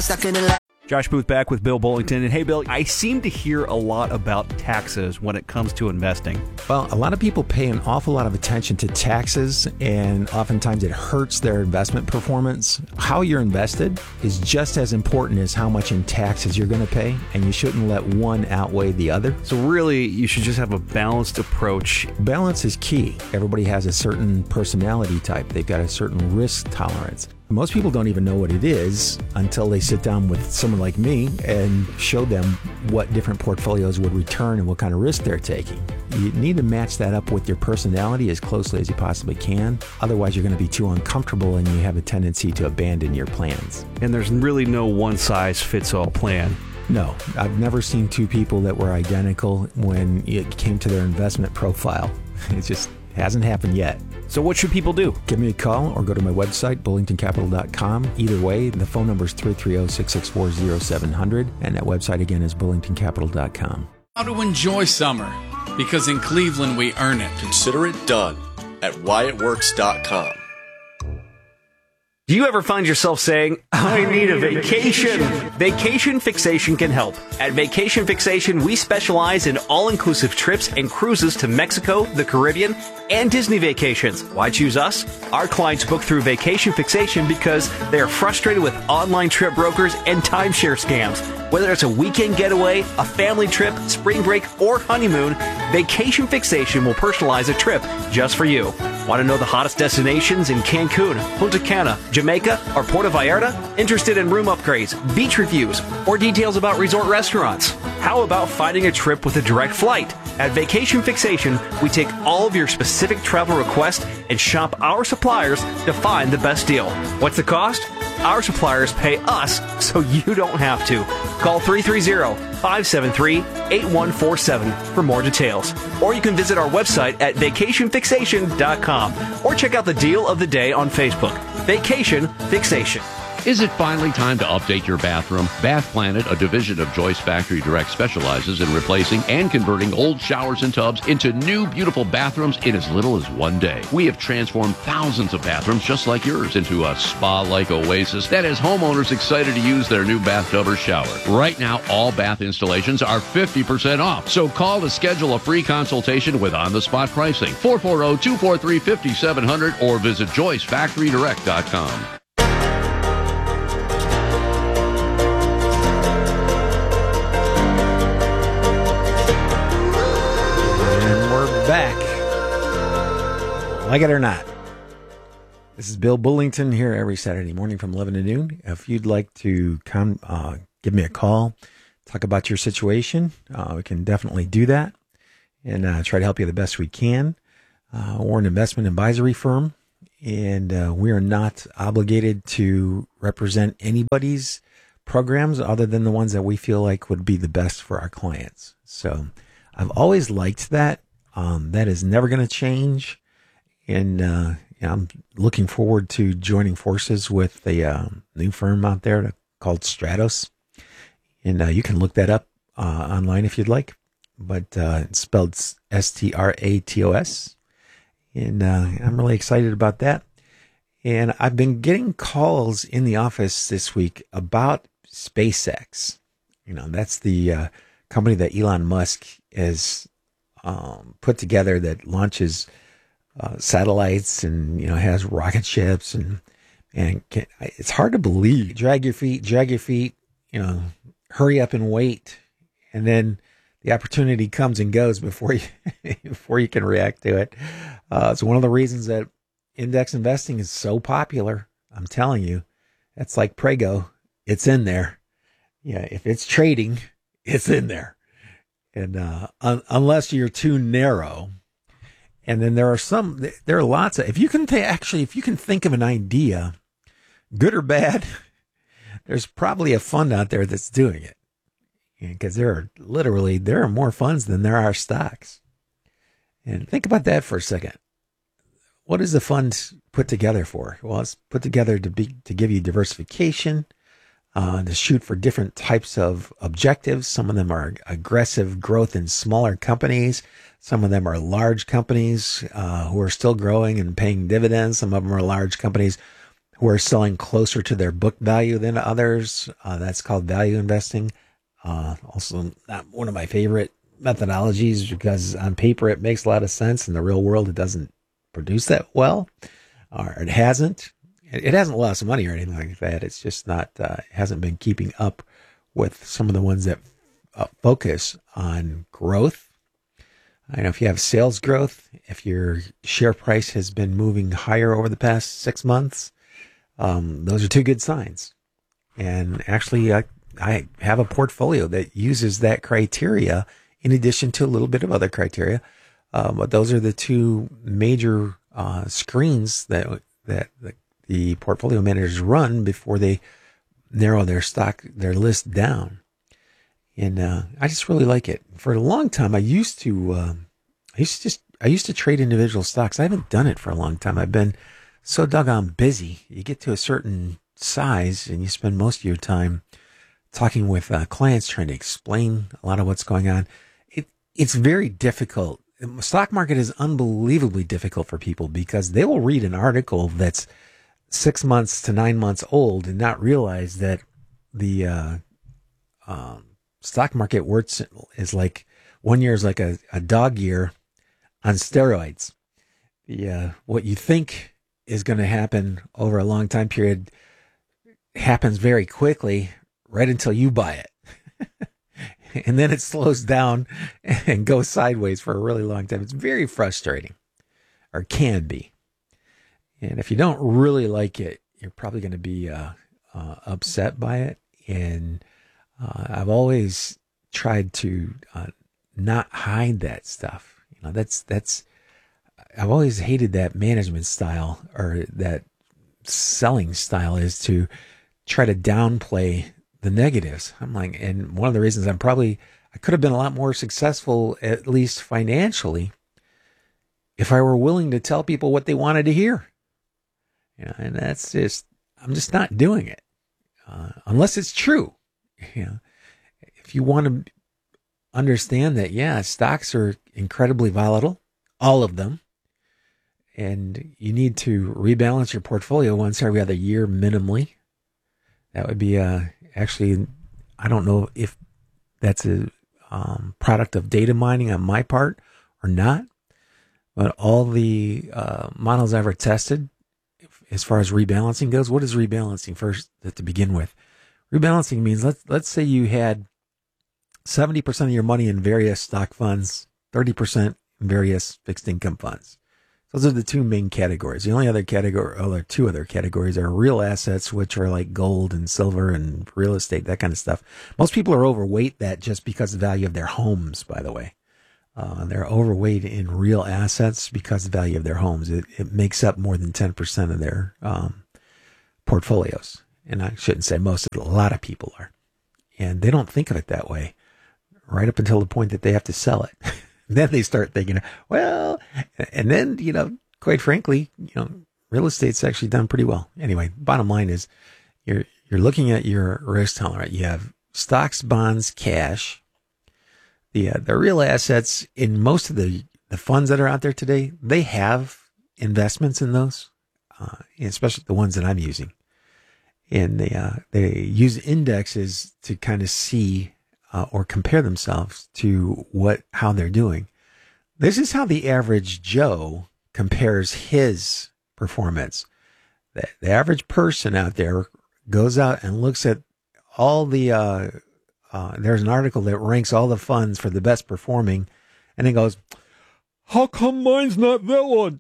stuck in the Josh Booth back with Bill Bullington. And hey, Bill, I seem to hear a lot about taxes when it comes to investing. Well, a lot of people pay an awful lot of attention to taxes, and oftentimes it hurts their investment performance. How you're invested is just as important as how much in taxes you're going to pay, and you shouldn't let one outweigh the other. So really, you should just have a balanced approach. Balance is key. Everybody has a certain personality type. They've got a certain risk tolerance. Most people don't even know what it is until they sit down with someone like me and show them what different portfolios would return and what kind of risk they're taking. You need to match that up with your personality as closely as you possibly can. Otherwise, you're going to be too uncomfortable and you have a tendency to abandon your plans. And there's really no one-size-fits-all plan. No, I've never seen two people that were identical when it came to their investment profile. It just hasn't happened yet. So what should people do? Give me a call or go to my website, bullingtoncapital.com. Either way, the phone number is 330-664-0700, and that website again is bullingtoncapital.com. How to enjoy summer, because in Cleveland we earn it. Consider it done at whyitworks.com. Do you ever find yourself saying, I need a vacation? Vacation Fixation can help. At Vacation Fixation, we specialize in all-inclusive trips and cruises to Mexico, the Caribbean, and Disney vacations. Why choose us? Our clients book through Vacation Fixation because they are frustrated with online trip brokers and timeshare scams. Whether it's a weekend getaway, a family trip, spring break, or honeymoon, Vacation Fixation will personalize a trip just for you. Want to know the hottest destinations in Cancun, Punta Cana, Jamaica, or Puerto Vallarta? Interested in room upgrades, beach reviews, or details about resort restaurants? How about finding a trip with a direct flight? At Vacation Fixation, we take all of your specific travel requests and shop our suppliers to find the best deal. What's the cost? Our suppliers pay us so you don't have to. Call 330-573-8147 for more details. Or you can visit our website at vacationfixation.com or check out the deal of the day on Facebook. Vacation Fixation. Is it finally time to update your bathroom? Bath Planet, a division of Joyce Factory Direct, specializes in replacing and converting old showers and tubs into new, beautiful bathrooms in as little as one day. We have transformed thousands of bathrooms just like yours into a spa-like oasis that has homeowners excited to use their new bathtub or shower. Right now, all bath installations are 50% off. So call to schedule a free consultation with on-the-spot pricing. 440-243-5700 or visit JoyceFactoryDirect.com. Back, like it or not. This is Bill Bullington here every Saturday morning from 11 to noon. If you'd like to come, give me a call, talk about your situation, we can definitely do that and try to help you the best we can. We're an investment advisory firm, and we are not obligated to represent anybody's programs other than the ones that we feel like would be the best for our clients. So I've always liked that. That is never going to change. And I'm looking forward to joining forces with a new firm out there called Stratos. And you can look that up online if you'd like. But it's spelled Stratos. And I'm really excited about that. And I've been getting calls in the office this week about SpaceX. You know, that's the company that Elon Musk is put together that launches satellites and, you know, has rocket ships and it's hard to believe. Drag your feet, you know, hurry up and wait. And then the opportunity comes and goes before you, before you can react to it. It's one of the reasons that index investing is so popular. I'm telling you, it's like Prego. It's in there. Yeah. If it's trading, it's in there. And unless you're too narrow, and then there are lots of, if you can think of an idea, good or bad, there's probably a fund out there that's doing it. Because there are more funds than there are stocks. And think about that for a second. What is the fund put together for? Well, it's put together to give you diversification, to shoot for different types of objectives. Some of them are aggressive growth in smaller companies. Some of them are large companies who are still growing and paying dividends. Some of them are large companies who are selling closer to their book value than others. That's called value investing. Also, not one of my favorite methodologies because on paper it makes a lot of sense. In the real world, it doesn't produce that well, or it hasn't. It hasn't lost money or anything like that. It's just not, it hasn't been keeping up with some of the ones that focus on growth. I know if you have sales growth, if your share price has been moving higher over the past 6 months, those are two good signs. And actually, I have a portfolio that uses that criteria in addition to a little bit of other criteria. But those are the two major screens that the portfolio managers run before they narrow their list down. And I just really like it. For a long time, I used to trade individual stocks. I haven't done it for a long time. I've been so doggone busy. You get to a certain size and you spend most of your time talking with clients, trying to explain a lot of what's going on. It's very difficult. The stock market is unbelievably difficult for people because they will read an article that's 6 months to 9 months old and not realize that the stock market works is like 1 year is like a dog year on steroids. What you think is going to happen over a long time period happens very quickly right until you buy it. And then it slows down and goes sideways for a really long time. It's very frustrating, or can be. And if you don't really like it, you're probably going to be upset by it. And I've always tried to not hide that stuff. You know, I've always hated that management style, or that selling style, is to try to downplay the negatives. I'm like, and one of the reasons I could have been a lot more successful, at least financially, if I were willing to tell people what they wanted to hear. You know, and I'm just not doing it unless it's true. You know, if you want to understand that, yeah, stocks are incredibly volatile, all of them, and you need to rebalance your portfolio once every other year minimally. That would be actually, I don't know if that's a product of data mining on my part or not, but all the models I've ever tested, as far as rebalancing goes, what is rebalancing first to begin with? Rebalancing means, let's say you had 70% of your money in various stock funds, 30% in various fixed income funds. Those are the two main categories. The only other two other categories are real assets, which are like gold and silver and real estate, that kind of stuff. Most people are overweight that just because of the value of their homes, by the way. They're overweight in real assets because of the value of their homes. It makes up more than 10% of their portfolios. And I shouldn't say most, a lot of people are. And they don't think of it that way right up until the point that they have to sell it. Then they start thinking, well, and then, you know, quite frankly, you know, real estate's actually done pretty well. Anyway, bottom line is you're looking at your risk tolerance. You have stocks, bonds, cash. The real assets in most of the funds that are out there today, they have investments in those, especially the ones that I'm using. And they use indexes to kind of see or compare themselves to how they're doing. This is how the average Joe compares his performance. The average person out there goes out and looks at all the, there's an article that ranks all the funds for the best performing, and then goes, how come mine's not that one?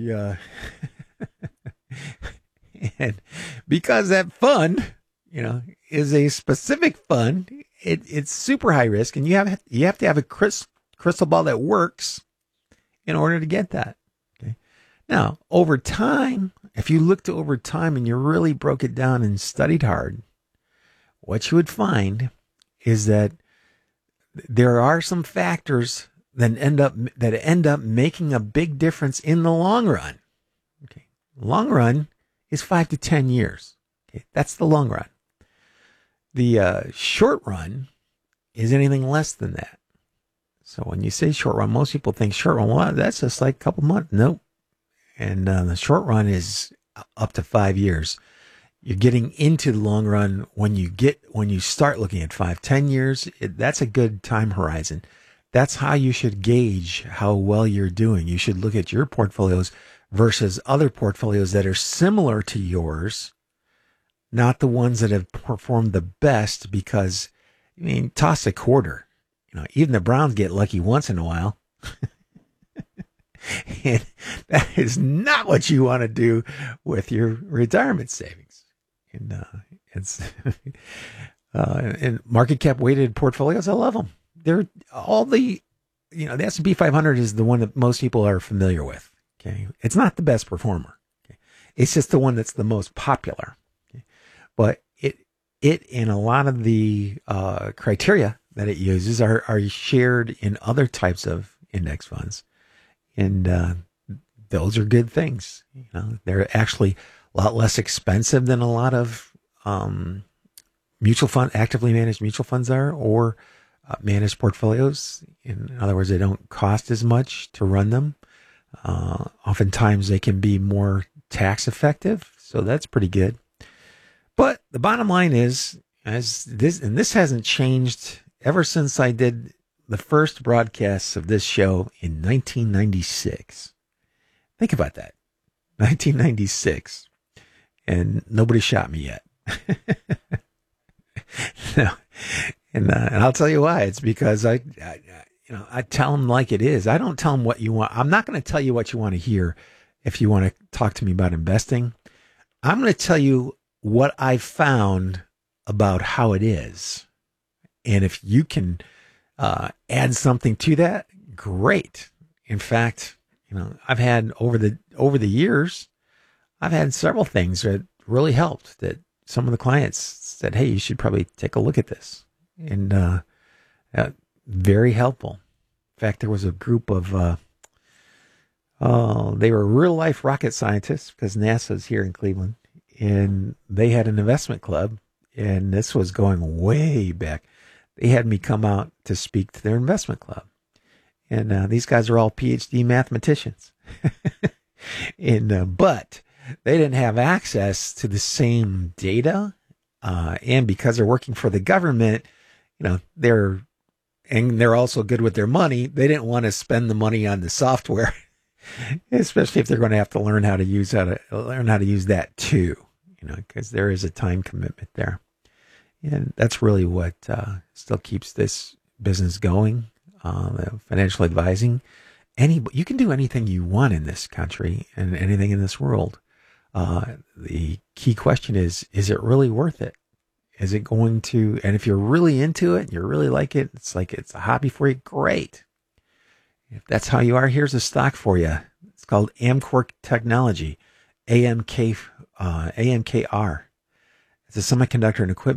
And because that fund, you know, is a specific fund, it's super high risk, and you have to have a crystal ball that works in order to get that. Okay. Now, over time, if you looked over time and you really broke it down and studied hard, what you would find is that there are some factors that end up making a big difference in the long run. Okay. Long run is 5 to 10 years. Okay. That's the long run. The short run is anything less than that. So when you say short run, most people think short run, well, that's just like a couple months. Nope. And the short run is up to 5 years. You're getting into the long run when you start looking at 5-10 years. That's a good time horizon. That's how you should gauge how well you're doing. You should look at your portfolios versus other portfolios that are similar to yours, not the ones that have performed the best, because, I mean, toss a quarter. Even the Browns get lucky once in a while. And that is not what you want to do with your retirement savings. And and market cap weighted portfolios, I love them. They're all the S&P 500 is the one that most people are familiar with. Okay. It's not the best performer. Okay. It's just the one that's the most popular. Okay. But it and a lot of the criteria that it uses are shared in other types of index funds. And those are good things. They're actually a lot less expensive than a lot of actively managed mutual funds are, or managed portfolios. In other words, they don't cost as much to run them. Oftentimes they can be more tax effective, so that's pretty good. But the bottom line is, this hasn't changed ever since I did the first broadcasts of this show in 1996. Think about that. 1996. And nobody shot me yet. No. And I'll tell you why. It's because I tell them like it is. I don't tell them what you want. I'm not going to tell you what you want to hear if you want to talk to me about investing. I'm going to tell you what I've found about how it is. And if you can add something to that, great. In fact, I've had over the years, I've had several things that really helped, that some of the clients said, hey, you should probably take a look at this. And very helpful. In fact, there was a group of, they were real life rocket scientists, because NASA's here in Cleveland, and they had an investment club, and this was going way back. They had me come out to speak to their investment club. And these guys are all PhD mathematicians. But they didn't have access to the same data. And because they're working for the government, they're also good with their money. They didn't want to spend the money on the software, especially if they're going to have to learn how to use that too, because there is a time commitment there. And that's really what still keeps this business going, financial advising. You can do anything you want in this country and anything in this world. The key question is it really worth it? Is it going to, and if you're really into it, you really like it, it's like it's a hobby for you, great. If that's how you are, here's a stock for you. It's called Amkor Technology, AMKR. It's a semiconductor and equipment